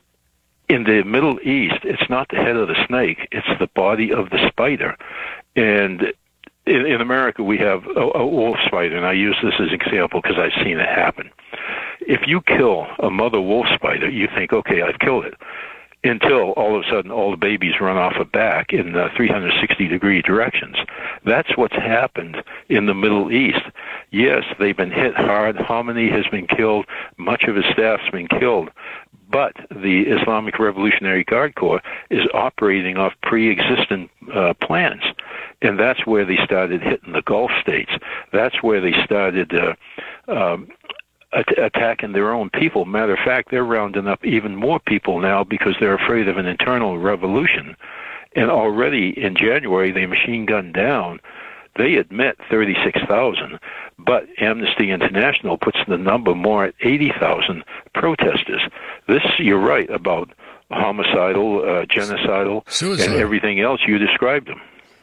Speaker 1: In the Middle East, it's not the head of the snake, it's the body of the spider. And in, in America, we have a, a wolf spider, and I use this as an example because I've seen it happen. If you kill a mother wolf spider, you think, okay, I've killed it. Until all of a sudden all the babies run off a back in uh, three hundred sixty degree directions. That's what's happened in the Middle East. Yes, they've been hit hard. Khamenei has been killed. Much of his staff's been killed. But the Islamic Revolutionary Guard Corps is operating off pre-existing uh, plans. And that's where they started hitting the Gulf states. That's where they started uh, um, at- attacking their own people. Matter of fact, they're rounding up even more people now because they're afraid of an internal revolution. And already in January, they machine gunned down. They admit thirty-six thousand, but Amnesty International puts the number more at eighty thousand protesters. This, you're right, about homicidal, uh, genocidal,
Speaker 2: Suicide.
Speaker 1: and everything else you described them.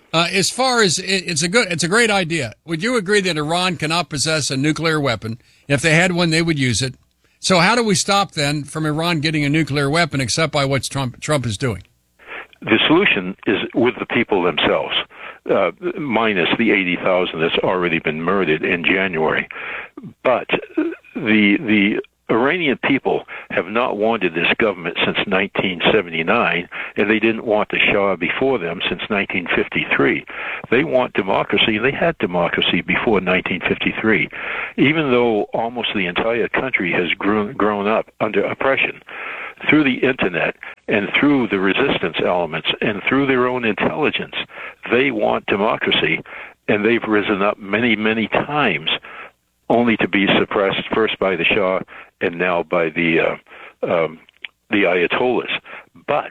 Speaker 2: Uh, as far as it, it's a good, it's a great idea. Would you agree that Iran cannot possess a nuclear weapon? If they had one, they would use it. So how do we stop then from Iran getting a nuclear weapon, except by what Trump Trump is doing?
Speaker 1: The solution is with the people themselves, uh, minus the eighty thousand that's already been murdered in January. But the the Iranian people have not wanted this government since nineteen seventy-nine, and they didn't want the Shah before them since nineteen fifty-three. They want democracy. They had democracy before nineteen fifty-three, even though almost the entire country has grown, grown up under oppression. Through the internet and through the resistance elements and through their own intelligence, they want democracy, and they've risen up many, many times, only to be suppressed first by the Shah and now by the uh, um, the Ayatollahs. But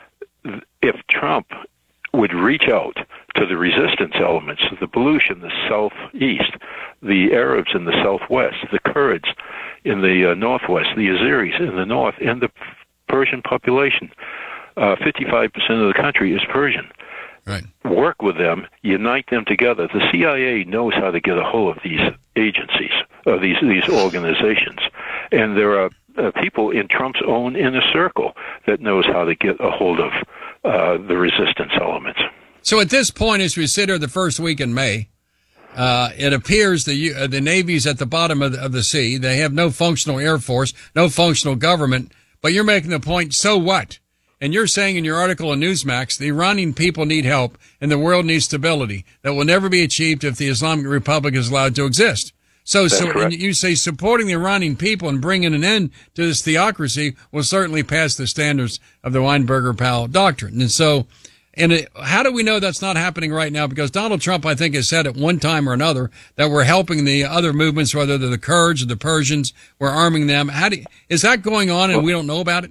Speaker 1: if Trump would reach out to the resistance elements, the Baluch in the southeast, the Arabs in the southwest, the Kurds in the uh, northwest, the Azeris in the north, and the Persian population, uh, fifty-five percent of the country is Persian.
Speaker 2: Right.
Speaker 1: Work with them, unite them together. The C I A knows how to get a hold of these agencies, uh, these these organizations, and there are uh, people in Trump's own inner circle that knows how to get a hold of uh, the resistance elements.
Speaker 2: So at this point, as we sit here the first week in May, uh, it appears the uh, the Navy's at the bottom of the, of the sea. They have no functional Air Force, no functional government. But you're making the point, so what? And you're saying in your article in Newsmax, the Iranian people need help and the world needs stability that will never be achieved if the Islamic Republic is allowed to exist. So,
Speaker 1: That's
Speaker 2: so
Speaker 1: correct.
Speaker 2: and you say supporting the Iranian people and bringing an end to this theocracy will certainly pass the standards of the Weinberger-Powell doctrine. And so, and it, how do we know that's not happening right now? Because Donald Trump, I think, has said at one time or another that we're helping the other movements, whether they're the Kurds or the Persians, we're arming them. How do, is that going on and we don't know about it?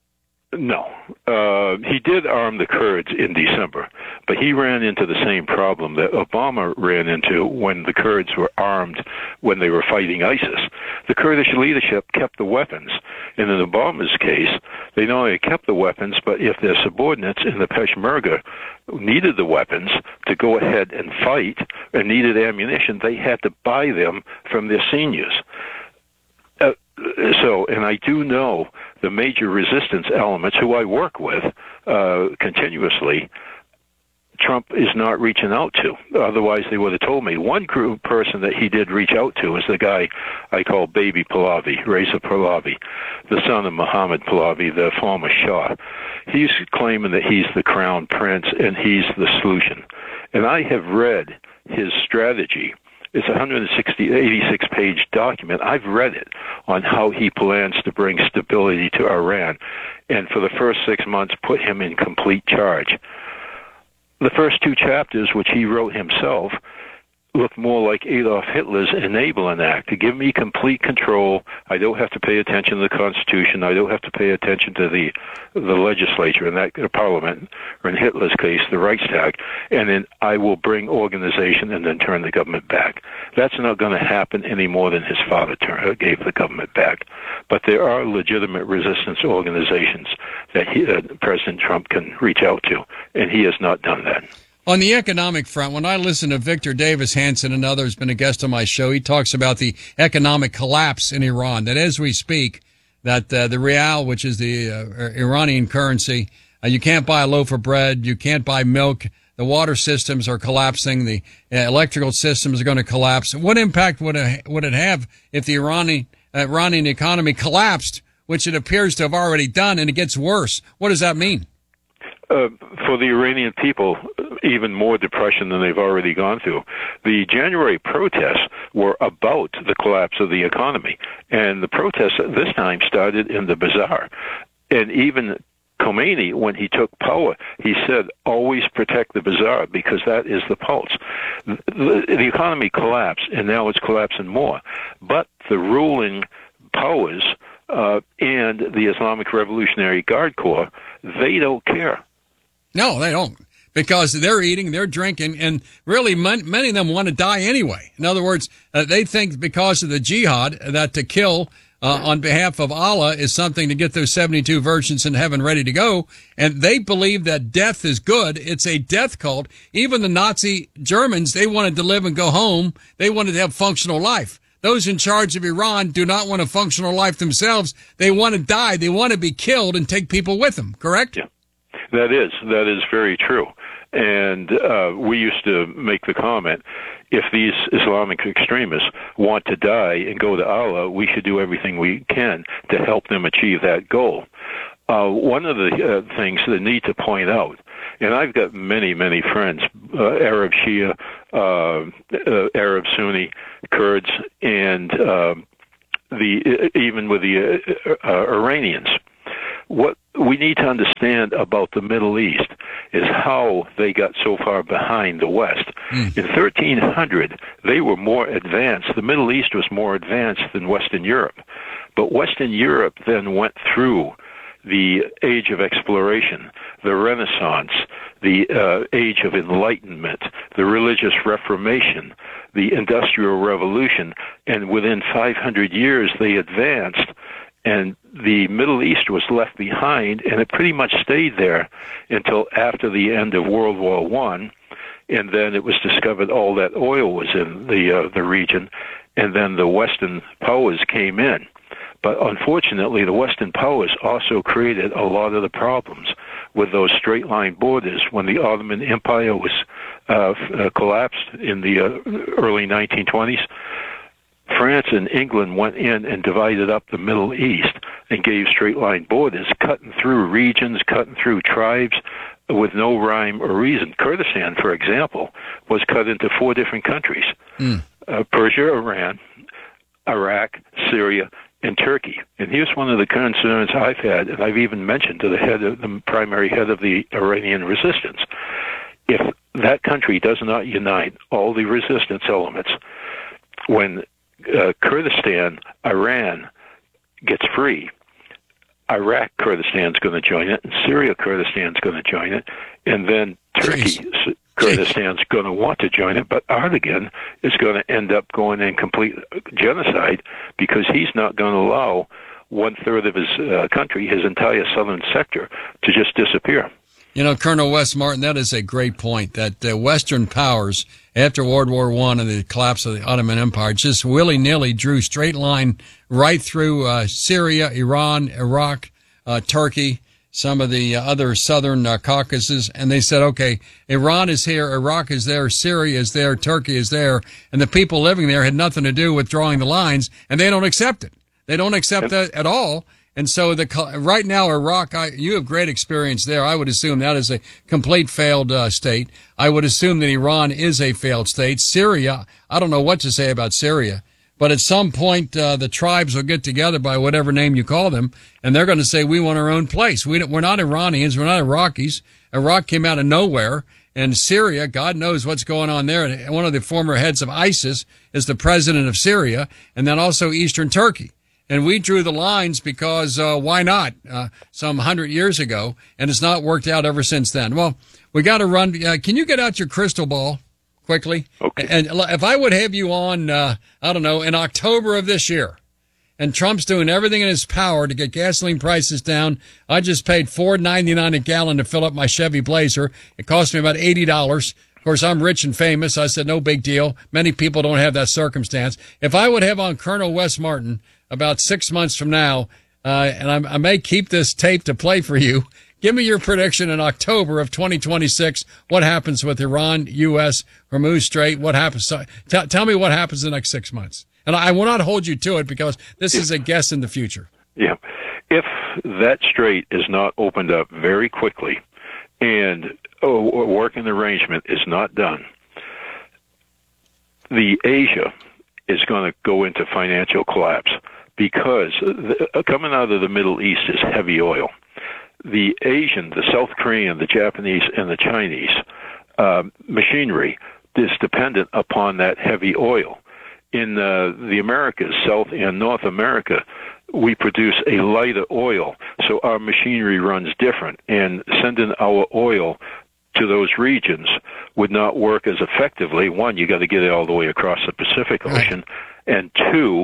Speaker 1: No. Uh, he did arm the Kurds in December, but he ran into the same problem that Obama ran into when the Kurds were armed when they were fighting ISIS. The Kurdish leadership kept the weapons, and in Obama's case, they not only kept the weapons, but if their subordinates in the Peshmerga needed the weapons to go ahead and fight and needed ammunition, they had to buy them from their seniors. Uh, so, and I do know the major resistance elements who I work with uh, continuously, Trump is not reaching out to. Otherwise, they would have told me. One group person that he did reach out to is the guy I call Baby Pahlavi, Reza Pahlavi, the son of Muhammad Pahlavi, the former Shah. He's claiming that he's the crown prince and he's the solution. And I have read his strategy. It's a one hundred sixty, eighty-six page document. I've read it on how he plans to bring stability to Iran, and for the first six months put him in complete charge. The first two chapters, which he wrote himself, look more like Adolf Hitler's Enabling Act, to give me complete control. I don't have to pay attention to the Constitution. I don't have to pay attention to the the legislature, in that the Parliament, or in Hitler's case, the Reichstag, and then I will bring organization and then turn the government back. That's not going to happen any more than his father turn, gave the government back. But there are legitimate resistance organizations that he, uh, President Trump can reach out to, and he has not done that.
Speaker 2: On the economic front, when I listen to Victor Davis Hanson and others, been a guest on my show, he talks about the economic collapse in Iran, that as we speak, that uh, the rial, which is the uh, Iranian currency, uh, you can't buy a loaf of bread, you can't buy milk, the water systems are collapsing, the uh, electrical systems are going to collapse. What impact would it, would it have if the Iranian, uh, Iranian economy collapsed, which it appears to have already done, and it gets worse? What does that mean?
Speaker 1: Uh, for the Iranian people, even more depression than they've already gone through. The January protests were about the collapse of the economy, and the protests this time started in the bazaar. And even Khomeini, when he took power, he said, always protect the bazaar, because that is the pulse. The, the economy collapsed, and now it's collapsing more. But the ruling powers uh, and the Islamic Revolutionary Guard Corps, they don't care.
Speaker 2: No, they don't, because they're eating, they're drinking, and really man, many of them want to die anyway. In other words, uh, they think because of the jihad that to kill uh, on behalf of Allah is something to get those seventy-two virgins in heaven ready to go. And they believe that death is good. It's a death cult. Even the Nazi Germans, they wanted to live and go home. They wanted to have functional life. Those in charge of Iran do not want a functional life themselves. They want to die. They want to be killed and take people with them, correct?
Speaker 1: Yeah, that is, that is very true. And uh, we used to make the comment, if these Islamic extremists want to die and go to Allah, we should do everything we can to help them achieve that goal. Uh, one of the uh, things that I need to point out, and I've got many, many friends, uh, Arab Shia, uh, uh, Arab Sunni, Kurds, and uh, the even with the uh, uh, Iranians. What we need to understand about the Middle East is how they got so far behind the West. Mm. In thirteen hundred, they were more advanced. The Middle East was more advanced than Western Europe. But Western Europe then went through the age of exploration, the Renaissance, the uh, age of enlightenment, the religious reformation, the Industrial Revolution, and within five hundred years they advanced, and the Middle East was left behind, and it pretty much stayed there until after the end of World War One, and then it was discovered all that oil was in the uh, the region, and then the Western powers came in. But unfortunately, the Western powers also created a lot of the problems with those straight-line borders. When the Ottoman Empire was uh, uh, collapsed in the uh, early nineteen twenties, France and England went in and divided up the Middle East and gave straight-line borders, cutting through regions, cutting through tribes with no rhyme or reason. Kurdistan, for example, was cut into four different countries, mm. uh, Persia, Iran, Iraq, Syria, and Turkey. And here's one of the concerns I've had, and I've even mentioned to the head of the primary head of the Iranian resistance. If that country does not unite all the resistance elements, when uh, Kurdistan, Iran gets free, Iraq Kurdistan's going to join it, and Syria Kurdistan's going to join it, and then Turkey Jeez. Kurdistan's going to want to join it, but Erdogan is going to end up going in complete genocide because he's not going to allow one-third of his uh, country, his entire southern sector, to just disappear.
Speaker 2: You know, Colonel Wes Martin, that is a great point, that the Western powers, after World War One and the collapse of the Ottoman Empire, just willy-nilly drew straight line right through uh, Syria, Iran, Iraq, uh, Turkey, some of the other southern uh, Caucasus, and they said, okay, Iran is here, Iraq is there, Syria is there, Turkey is there, and the people living there had nothing to do with drawing the lines, and they don't accept it. They don't accept that at all. And so the right now, Iraq, I, you have great experience there. I would assume that is a complete failed uh, state. I would assume that Iran is a failed state. Syria, I don't know what to say about Syria. But at some point, uh, the tribes will get together by whatever name you call them, and they're going to say, we want our own place. We don't, we're not Iranians. We're not Iraqis. Iraq came out of nowhere. And Syria, God knows what's going on there. And one of the former heads of ISIS is the president of Syria, and then also Eastern Turkey. And we drew the lines because uh, why not uh, some hundred years ago, and it's not worked out ever since then. Well, we got to run. Uh, can you get out your crystal ball quickly?
Speaker 1: Okay.
Speaker 2: And if I would have you on, uh, I don't know, in October of this year, and Trump's doing everything in his power to get gasoline prices down. I just paid four ninety-nine a gallon to fill up my Chevy Blazer. It cost me about eighty dollars. Of course, I'm rich and famous. I said, no big deal. Many people don't have that circumstance. If I would have on Colonel Wes Martin about six months from now, uh, and I, I may keep this tape to play for you, give me your prediction in October of twenty twenty-six. What happens with Iran, U S, Hormuz Strait? What happens? T- tell me what happens in the next six months. And I will not hold you to it because this is a guess in the future.
Speaker 1: Yeah. If that strait is not opened up very quickly and a working arrangement is not done, the Asia is going to go into financial collapse because the, coming out of the Middle East is heavy oil. The Asian, the South Korean, the Japanese, and the Chinese uh, machinery is dependent upon that heavy oil. In uh, the Americas, South and North America, we produce a lighter oil, so our machinery runs different, and sending our oil to those regions would not work as effectively. One, you got to get it all the way across the Pacific Ocean, and two,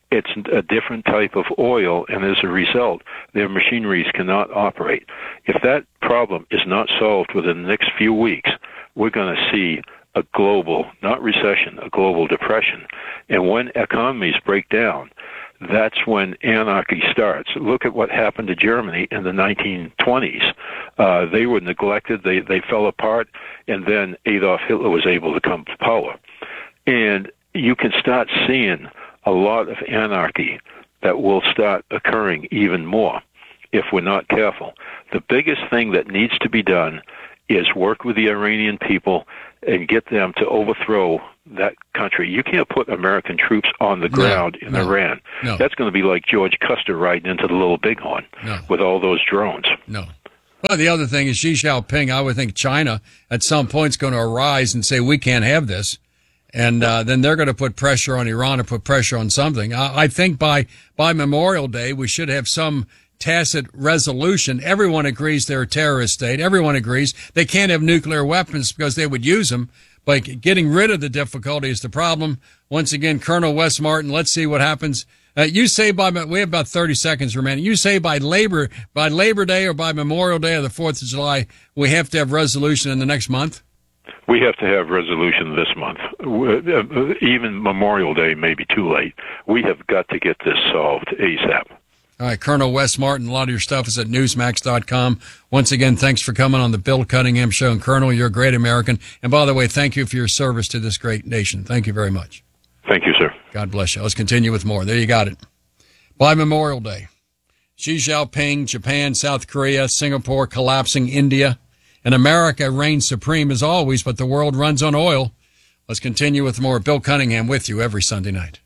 Speaker 1: It's a different type of oil, and as a result, their machineries cannot operate. If that problem is not solved within the next few weeks, we're going to see a global, not recession, a global depression. And when economies break down, that's when anarchy starts. Look at what happened to Germany in the nineteen twenties. Uh, they were neglected, they, they fell apart, and then Adolf Hitler was able to come to power. And you can start seeing a lot of anarchy that will start occurring even more if we're not careful. The biggest thing that needs to be done is work with the Iranian people and get them to overthrow that country. You can't put American troops on the ground
Speaker 2: no,
Speaker 1: in
Speaker 2: no,
Speaker 1: Iran.
Speaker 2: No.
Speaker 1: That's going to be like George Custer riding into the Little Bighorn
Speaker 2: no.
Speaker 1: with all those drones.
Speaker 2: No. Well, the other thing is Xi Jinping. I would think China at some point is going to arise and say, we can't have this. And uh, then they're going to put pressure on Iran or put pressure on something. I, I think by by Memorial Day, we should have some tacit resolution. Everyone agrees they're a terrorist state. Everyone agrees they can't have nuclear weapons because they would use them. But getting rid of the difficulty is the problem. Once again, Colonel Wes Martin, let's see what happens. Uh, you say by, we have about thirty seconds remaining. You say by Labor, by Labor Day or by Memorial Day or the fourth of July, we have to have resolution in the next month?
Speaker 1: We have to have resolution this month. Even Memorial Day may be too late. We have got to get this solved ASAP.
Speaker 2: All right, Colonel Wes Martin, a lot of your stuff is at newsmax dot com. Once again, thanks for coming on the Bill Cunningham Show. And Colonel, you're a great American. And by the way, thank you for your service to this great nation. Thank you very much.
Speaker 1: Thank you, sir.
Speaker 2: God bless you. Let's continue with more. There you got it. By Memorial Day, Xi Jinping, Japan, South Korea, Singapore collapsing, India, and America reigns supreme as always, but the world runs on oil. Let's continue with more. Bill Cunningham with you every Sunday night.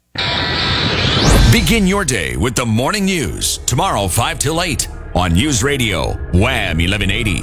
Speaker 3: Begin your day with the morning news tomorrow five till eight on News Radio Wham eleven eighty.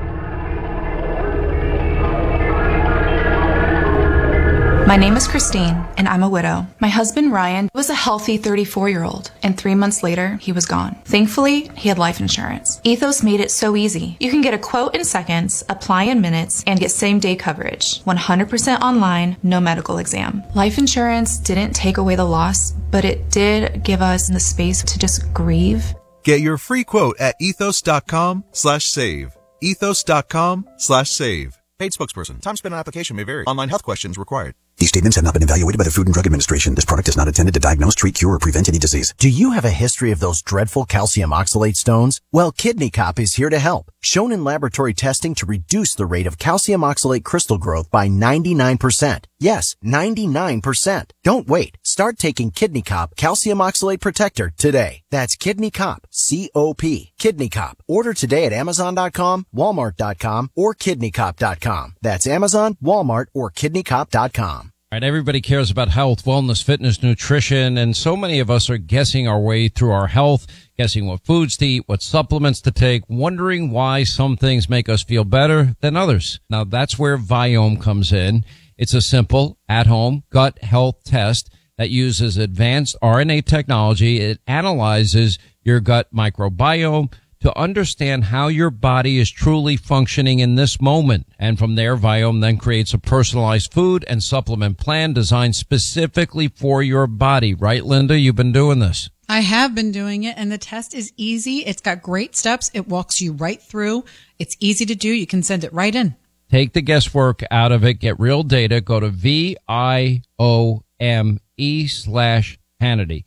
Speaker 10: My name is Christine, and I'm a widow. My husband, Ryan, was a healthy thirty-four-year-old, and three months later, he was gone. Thankfully, he had life insurance. Ethos made it so easy. You can get a quote in seconds, apply in minutes, and get same-day coverage. one hundred percent online, no medical exam. Life insurance didn't take away the loss, but it did give us the space to just grieve.
Speaker 11: Get your free quote at ethos.com slash save. Ethos.com slash save. Paid spokesperson. Time spent on application may vary. Online health questions required.
Speaker 12: These statements have not been evaluated by the Food and Drug Administration. This product is not intended to diagnose, treat, cure, or prevent any disease.
Speaker 13: Do you have a history of those dreadful calcium oxalate stones? Well, Kidney Cop is here to help. Shown in laboratory testing to reduce the rate of calcium oxalate crystal growth by ninety-nine percent. Yes, ninety-nine percent. Don't wait. Start taking Kidney Cop Calcium Oxalate Protector today. That's Kidney Cop, C O P. Kidney Cop. Order today at amazon dot com, walmart dot com, or kidney cop dot com. That's Amazon, Walmart, or kidney cop dot com.
Speaker 14: Right, everybody cares about health, wellness, fitness, nutrition, and so many of us are guessing our way through our health, guessing what foods to eat, what supplements to take, wondering why some things make us feel better than others. Now, that's where Viome comes in. It's a simple, at-home gut health test that uses advanced R N A technology. It analyzes your gut microbiome to understand how your body is truly functioning in this moment. And from there, Viome then creates a personalized food and supplement plan designed specifically for your body. Right, Linda? You've been doing this.
Speaker 15: I have been doing it, and the test is easy. It's got great steps. It walks you right through. It's easy to do. You can send it right in.
Speaker 14: Take the guesswork out of it. Get real data. Go to V I O M E slash Hannity.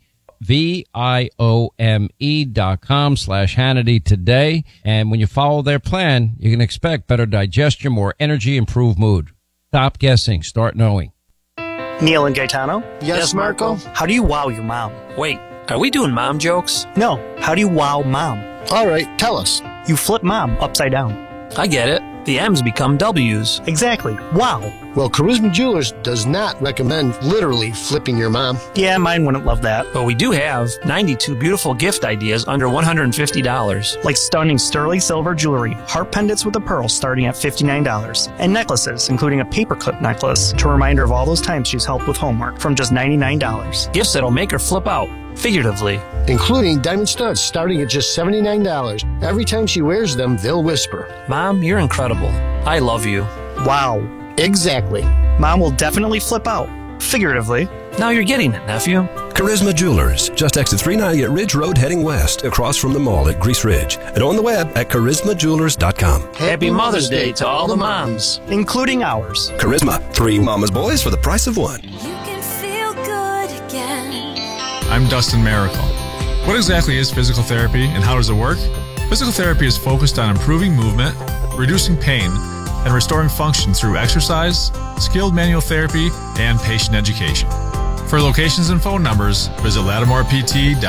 Speaker 14: V-I-O-M-E dot com slash Hannity today. And when you follow their plan, you can expect better digestion, more energy, improved mood. Stop guessing. Start knowing.
Speaker 16: Neil and Gaetano?
Speaker 18: Yes, Marco?
Speaker 16: How do you wow your mom?
Speaker 18: Wait, are we doing mom jokes?
Speaker 16: No. How do you wow mom?
Speaker 18: All right, tell us.
Speaker 16: You flip mom upside down.
Speaker 18: I get it. The M's become W's.
Speaker 16: Exactly. Wow.
Speaker 18: Well, Charisma Jewelers does not recommend literally flipping your mom.
Speaker 16: Yeah, mine wouldn't love that.
Speaker 18: But we do have ninety-two beautiful gift ideas under one hundred fifty dollars.
Speaker 16: Like stunning sterling silver jewelry, heart pendants with a pearl starting at fifty-nine dollars, and necklaces, including a paperclip necklace to remind her of all those times she's helped with homework, from just ninety-nine dollars.
Speaker 18: Gifts that'll make her flip out, figuratively. Including diamond studs starting at just seventy-nine dollars. Every time she wears them, they'll whisper, "Mom, you're incredible. I love you."
Speaker 16: Wow.
Speaker 18: Exactly.
Speaker 16: Mom will definitely flip out, figuratively.
Speaker 18: Now you're getting it, nephew.
Speaker 17: Charisma Jewelers, just exit three ninety at Ridge Road heading west, across from the mall at Grease Ridge, and on the web at charisma jewelers dot com.
Speaker 18: Happy Mother's Day to all the moms,
Speaker 16: including ours.
Speaker 17: Charisma, three mama's boys for the price of one.
Speaker 19: I'm Dustin Miracle. What exactly is physical therapy and how does it work? Physical therapy is focused on improving movement, reducing pain, and restoring function through exercise, skilled manual therapy, and patient education. For locations and phone numbers, visit lattimore p t dot